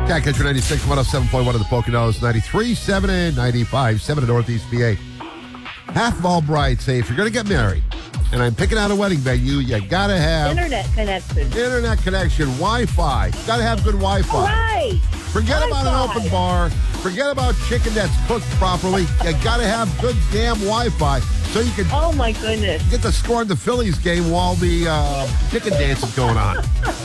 Cat Country 96, 107.1 of the Poconos, 93.7 and 95.7 in Northeast PA. Half of all brides say if you're going to get married, and I'm picking out a wedding venue, you got to have... Internet connection, Wi-Fi. Got to have good Wi-Fi. All right. Forget about an open bar. Forget about chicken that's cooked properly. You got to have good damn Wi-Fi so you can... Oh, my goodness. Get the score in the Phillies game while the chicken dance is going on.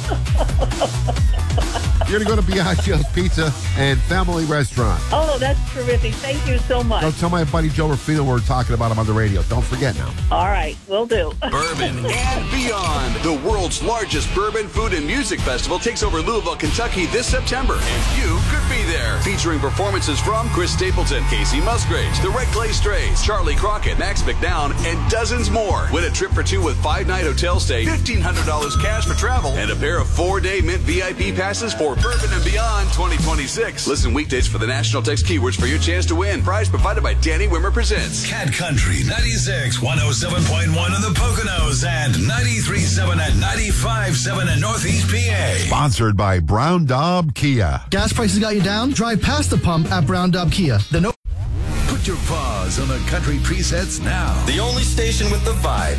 You're going to go to Biagio's Pizza and Family Restaurant. Oh, that's terrific. Thank you so much. Don't tell my buddy Joe Rufino we're talking about him on the radio. Don't forget now. All right, will do. Bourbon and Beyond. The world's largest bourbon, food, and music festival takes over Louisville, Kentucky this September. And you could be there. Featuring performances from Chris Stapleton, Casey Musgraves, the Red Clay Strays, Charlie Crockett, Max McDowell, and dozens more. Win a trip for two with 5-night hotel stay, $1,500 cash for travel, and a pair of 4-day Mint VIP passes for Bourbon and Beyond 2026. Listen weekdays for the national text keywords for your chance to win. Prize provided by Danny Wimmer Presents. Cat Country 96, 107.1 in the Poconos and 93.7 and 95.7 in Northeast PA. Sponsored by Brown Daub Kia. Gas prices got you down? Drive past the pump at Brown Daub Kia. Put your paws on the country presets now. The only station with the vibe.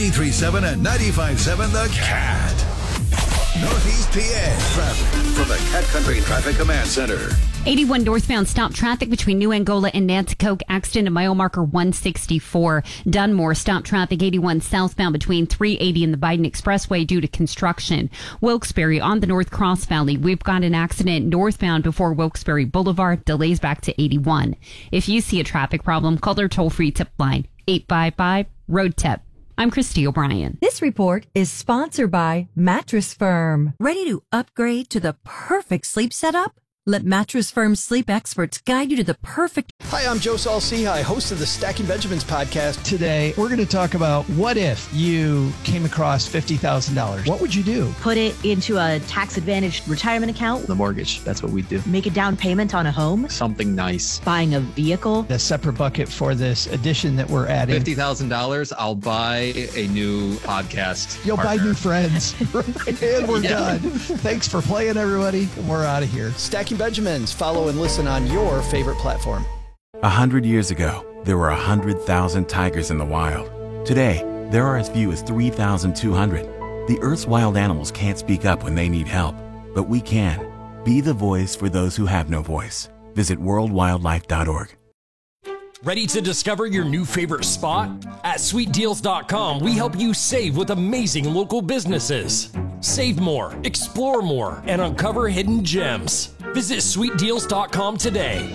93.7 and 95.7 The Cat. Northeast PA traffic from the Cat Country Traffic Command Center. 81 northbound stop traffic between New Angola and Nanticoke. Accident at mile marker 164. Dunmore stop traffic 81 southbound between 380 and the Biden Expressway due to construction. Wilkes-Barre on the North Cross Valley. We've got an accident northbound before Wilkes-Barre Boulevard. Delays back to 81. If you see a traffic problem, call their toll-free tip line 855-ROAD-TIP. I'm Christy O'Brien. This report is sponsored by Mattress Firm. Ready to upgrade to the perfect sleep setup? Let Mattress Firm sleep experts guide you to the perfect... Hi, I'm Joe Saul-Sehy, host of the Stacking Benjamins podcast. Today, we're going to talk about what if you came across $50,000. What would you do? Put it into a tax-advantaged retirement account. The mortgage, that's what we do. Make a down payment on a home. Something nice. Buying a vehicle. A separate bucket for this addition that we're adding. $50,000, I'll buy a new podcast. You'll partner. buy new friends. And we're done. Thanks for playing, everybody. We're out of here. Stacking Benjamins. Follow and listen on your favorite platform. 100 years ago, there were 100,000 tigers in the wild. Today, there are as few as 3,200. The Earth's wild animals can't speak up when they need help, but we can. Be the voice for those who have no voice. Visit worldwildlife.org. Ready to discover your new favorite spot? At sweetdeals.com, we help you save with amazing local businesses. Save more, explore more, and uncover hidden gems. Visit sweetdeals.com today.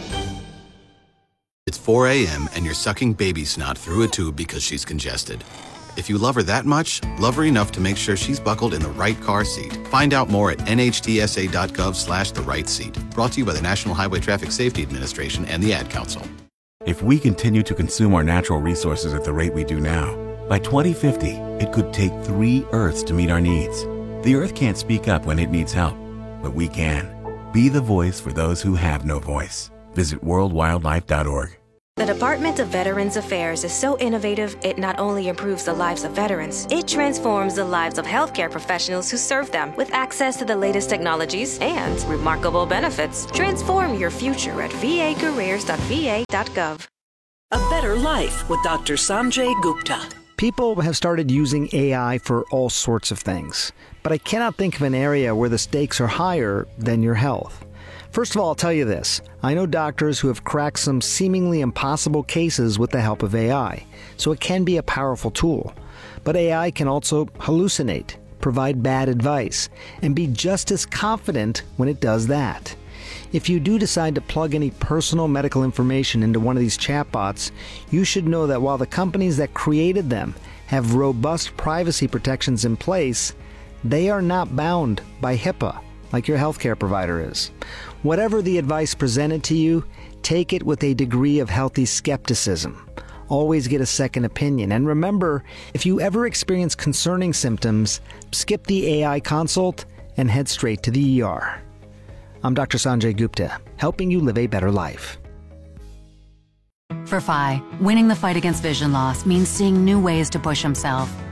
It's 4 a.m. and you're sucking baby snot through a tube because she's congested. If you love her that much, love her enough to make sure she's buckled in the right car seat. Find out more at nhtsa.gov/the right seat. Brought to you by the National Highway Traffic Safety Administration and the Ad Council. If we continue to consume our natural resources at the rate we do now, by 2050, it could take 3 Earths to meet our needs. The Earth can't speak up when it needs help, but we can. Be the voice for those who have no voice. Visit worldwildlife.org. The Department of Veterans Affairs is so innovative, it not only improves the lives of veterans, it transforms the lives of healthcare professionals who serve them with access to the latest technologies and remarkable benefits. Transform your future at vacareers.va.gov. A Better Life with Dr. Sanjay Gupta. People have started using AI for all sorts of things, but I cannot think of an area where the stakes are higher than your health. First of all, I'll tell you this. I know doctors who have cracked some seemingly impossible cases with the help of AI, so it can be a powerful tool. But AI can also hallucinate, provide bad advice, and be just as confident when it does that. If you do decide to plug any personal medical information into one of these chatbots, you should know that while the companies that created them have robust privacy protections in place, they are not bound by HIPAA like your healthcare provider is. Whatever the advice presented to you, take it with a degree of healthy skepticism. Always get a second opinion. And remember, if you ever experience concerning symptoms, skip the AI consult and head straight to the ER. I'm Dr. Sanjay Gupta, helping you live a better life. For Phi, winning the fight against vision loss means seeing new ways to push himself.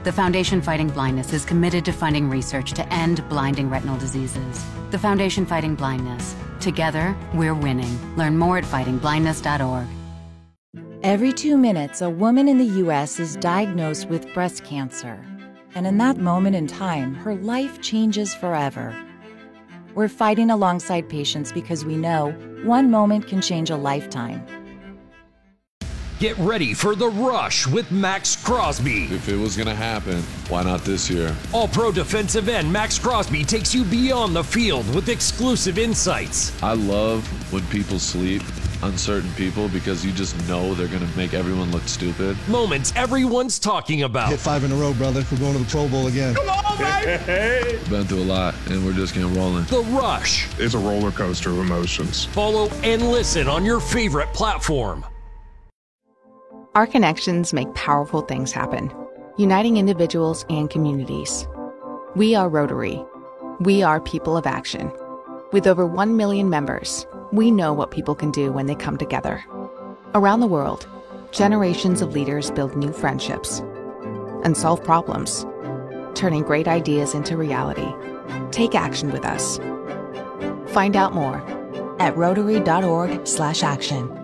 The Foundation Fighting Blindness is committed to funding research to end blinding retinal diseases. The Foundation Fighting Blindness. Together, we're winning. Learn more at fightingblindness.org. Every 2 minutes, a woman in the U.S. is diagnosed with breast cancer. And in that moment in time, her life changes forever. We're fighting alongside patients because we know one moment can change a lifetime. Get ready for The Rush with Max Crosby. If it was going to happen, why not this year? All-pro defensive end Max Crosby takes you beyond the field with exclusive insights. I love when people sleep, uncertain people, because you just know they're going to make everyone look stupid. Moments everyone's talking about. Hit 5 in a row, brother. We're going to the Pro Bowl again. Come on, baby! Been through a lot, and we're just getting rolling. The Rush. It's a roller coaster of emotions. Follow and listen on your favorite platform. Our connections make powerful things happen, uniting individuals and communities. We are Rotary. We are people of action. With over 1 million members, we know what people can do when they come together. Around the world, generations of leaders build new friendships and solve problems, turning great ideas into reality. Take action with us. Find out more at Rotary.org/action.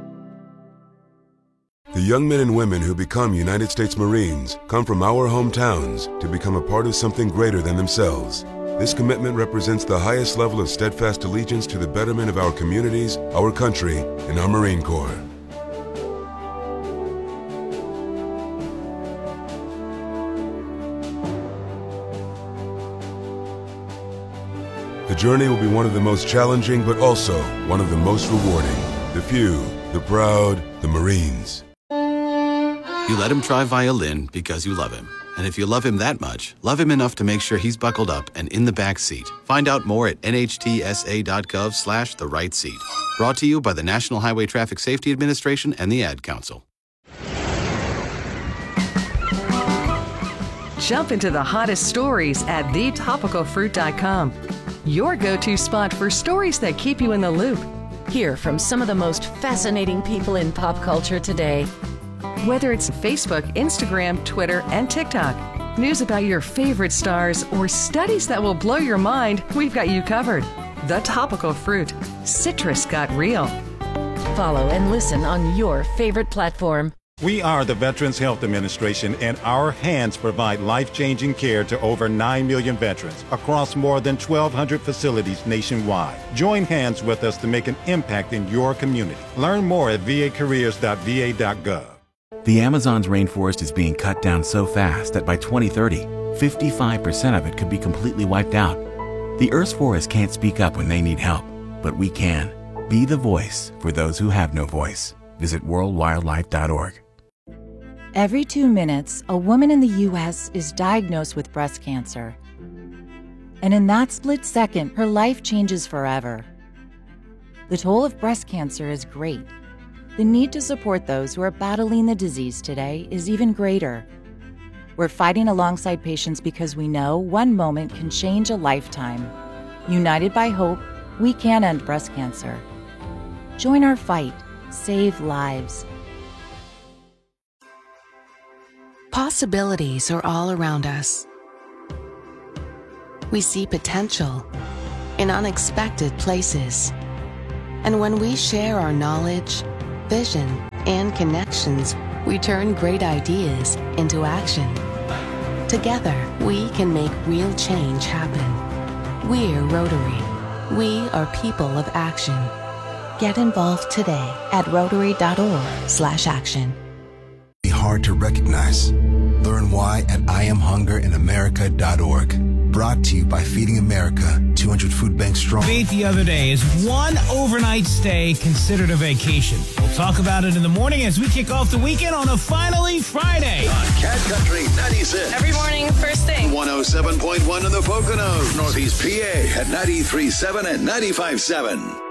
The young men and women who become United States Marines come from our hometowns to become a part of something greater than themselves. This commitment represents the highest level of steadfast allegiance to the betterment of our communities, our country, and our Marine Corps. The journey will be one of the most challenging, but also one of the most rewarding. The few, the proud, the Marines. You let him try violin because you love him. And if you love him that much, love him enough to make sure he's buckled up and in the back seat. Find out more at nhtsa.gov/the right seat. Brought to you by the National Highway Traffic Safety Administration and the Ad Council. Jump into the hottest stories at thetopicalfruit.com. Your go-to spot for stories that keep you in the loop. Hear from some of the most fascinating people in pop culture today. Whether it's Facebook, Instagram, Twitter, and TikTok, news about your favorite stars, or studies that will blow your mind, we've got you covered. The Topical Fruit. Citrus got real. Follow and listen on your favorite platform. We are the Veterans Health Administration, and our hands provide life-changing care to over 9 million veterans across more than 1,200 facilities nationwide. Join hands with us to make an impact in your community. Learn more at vacareers.va.gov. The Amazon's rainforest is being cut down so fast that by 2030, 55% of it could be completely wiped out. The Earth's forests can't speak up when they need help, but we can. Be the voice for those who have no voice. Visit worldwildlife.org. Every 2 minutes, a woman in the U.S. is diagnosed with breast cancer. And in that split second, her life changes forever. The toll of breast cancer is great. The need to support those who are battling the disease today is even greater. We're fighting alongside patients because we know one moment can change a lifetime. United by hope, we can end breast cancer. Join our fight. Save lives. Possibilities are all around us. We see potential in unexpected places. And when we share our knowledge, vision, and connections, we turn great ideas into action. Together, we can make real change happen. We're Rotary. We are people of action. Get involved today at Rotary.org/action. Hard to recognize. Learn why at IamHungerInAmerica.org. Brought to you by Feeding America, 200 food banks strong. Debate the other day, is one overnight stay considered a vacation? We'll talk about it in the morning as we kick off the weekend on a Finally Friday. On Cat Country 96. Every morning, first thing. 107.1 in the Poconos. Northeast PA at 93.7 and 95.7.